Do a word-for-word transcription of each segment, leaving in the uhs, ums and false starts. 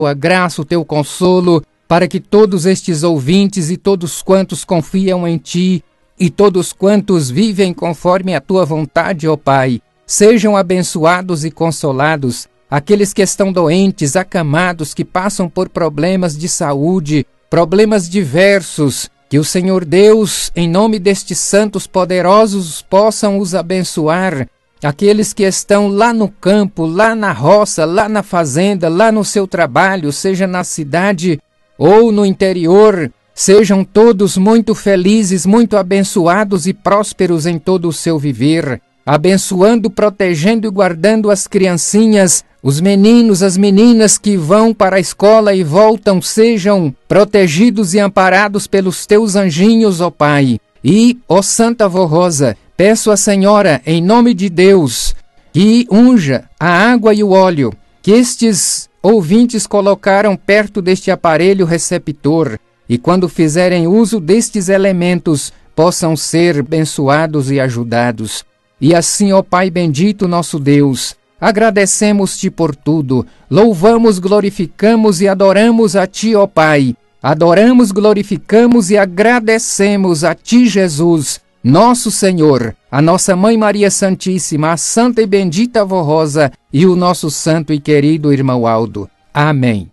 tua graça, o teu consolo, para que todos estes ouvintes e todos quantos confiam em ti e todos quantos vivem conforme a tua vontade, ó Pai, sejam abençoados e consolados. Aqueles que estão doentes, acamados, que passam por problemas de saúde, problemas diversos, que o Senhor Deus, em nome destes santos poderosos, possam os abençoar. Aqueles que estão lá no campo, lá na roça, lá na fazenda, lá no seu trabalho, seja na cidade ou no interior, sejam todos muito felizes, muito abençoados e prósperos em todo o seu viver, abençoando, protegendo e guardando as criancinhas, os meninos, as meninas que vão para a escola e voltam, sejam protegidos e amparados pelos teus anjinhos, ó Pai. E, ó Santa Vó Rosa, peço à Senhora, em nome de Deus, que unja a água e o óleo que estes ouvintes colocaram perto deste aparelho receptor, e quando fizerem uso destes elementos, possam ser abençoados e ajudados. E assim, ó Pai bendito, nosso Deus, agradecemos-te por tudo, louvamos, glorificamos e adoramos a ti, ó Pai. Adoramos, glorificamos e agradecemos a ti, Jesus, nosso Senhor, a nossa Mãe Maria Santíssima, a Santa e Bendita Vó Rosa e o nosso santo e querido irmão Aldo. Amém.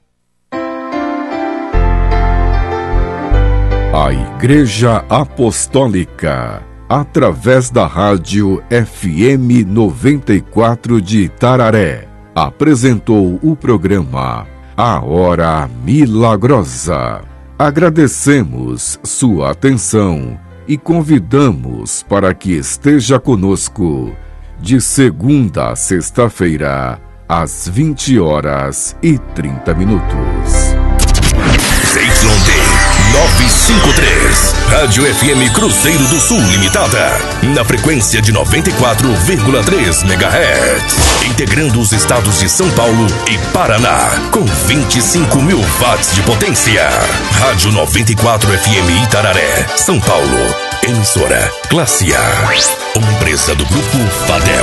A Igreja Apostólica, através da rádio F M noventa e quatro de Itararé, apresentou o programa A Hora Milagrosa. Agradecemos sua atenção e convidamos para que esteja conosco de segunda a sexta-feira, às vinte horas e trinta minutos. Z Y D novecentos e cinquenta e três, Rádio F M Cruzeiro do Sul Limitada, na frequência de noventa e quatro vírgula três megahertz, integrando os estados de São Paulo e Paraná, com vinte e cinco mil watts de potência. Rádio noventa e quatro F M Itararé, São Paulo, emissora Classe A, uma empresa do Grupo Fadel.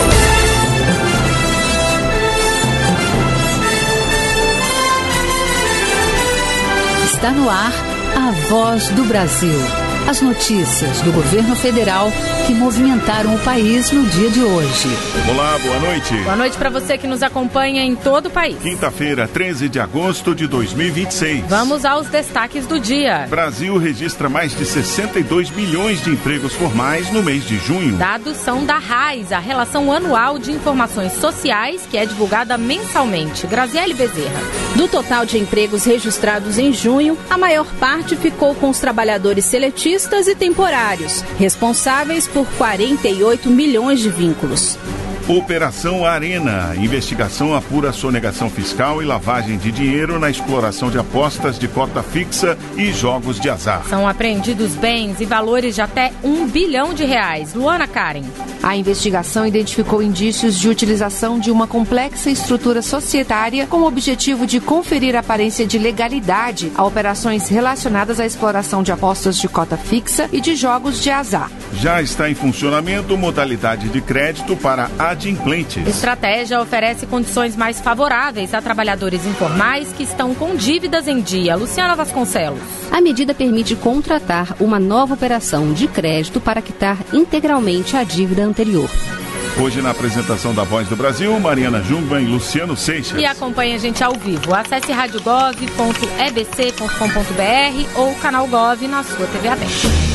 Está no ar a Voz do Brasil. As notícias do governo federal que movimentaram o país no dia de hoje. Olá, boa noite. Boa noite para você que nos acompanha em todo o país. Quinta-feira, treze de agosto de dois mil e vinte e seis. Vamos aos destaques do dia. Brasil registra mais de sessenta e dois milhões de empregos formais no mês de junho. Dados são da RAIS, a Relação Anual de Informações Sociais, que é divulgada mensalmente. Graziele Bezerra. Do total de empregos registrados em junho, a maior parte ficou com os trabalhadores seletistas e temporários, responsáveis por quarenta e oito milhões de vínculos. Operação Arena. Investigação apura sonegação fiscal e lavagem de dinheiro na exploração de apostas de cota fixa e jogos de azar. São apreendidos bens e valores de até um bilhão de reais. Luana Karen. A investigação identificou indícios de utilização de uma complexa estrutura societária com o objetivo de conferir aparência de legalidade a operações relacionadas à exploração de apostas de cota fixa e de jogos de azar. Já está em funcionamento modalidade de crédito para adimplentes. Estratégia oferece condições mais favoráveis a trabalhadores informais que estão com dívidas em dia. Luciana Vasconcelos. A medida permite contratar uma nova operação de crédito para quitar integralmente a dívida anterior. Hoje, na apresentação da Voz do Brasil, Mariana Jungmann e Luciano Seixas. E acompanhe a gente ao vivo. Acesse rádio gov ponto e b c ponto com ponto b r ou o canal Gov na sua T V aberta.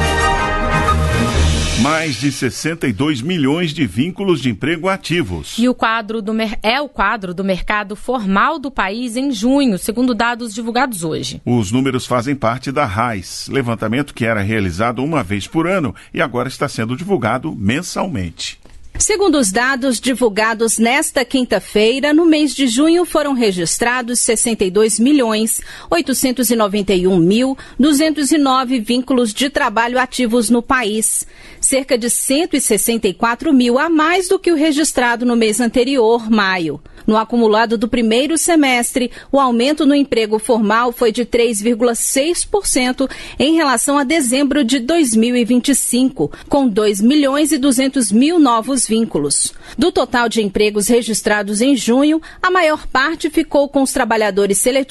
Mais de sessenta e dois milhões de vínculos de emprego ativos. E o quadro do mer- é o quadro do mercado formal do país em junho, segundo dados divulgados hoje. Os números fazem parte da RAIS, levantamento que era realizado uma vez por ano e agora está sendo divulgado mensalmente. Segundo os dados divulgados nesta quinta-feira, no mês de junho foram registrados sessenta e dois milhões, oitocentos e noventa e um mil, duzentos e nove vínculos de trabalho ativos no país. cerca de cento e sessenta e quatro mil a mais do que o registrado no mês anterior, maio. No acumulado do primeiro semestre, o aumento no emprego formal foi de três vírgula seis por cento em relação a dezembro de dois mil e vinte e cinco, com dois milhões e duzentos mil novos vínculos. Do total de empregos registrados em junho, a maior parte ficou com os trabalhadores seletivos